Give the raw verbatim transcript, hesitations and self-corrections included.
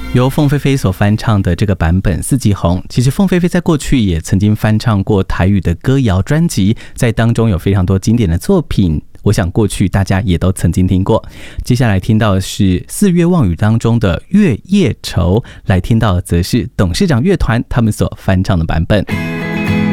由凤飞飞所翻唱的这个版本《四季红》，其实凤飞飞在过去也曾经翻唱过台语的歌谣专辑，在当中有非常多经典的作品，我想过去大家也都曾经听过。接下来听到的是四月望雨当中的月夜愁，来听到的则是董事长乐团他们所翻唱的版本。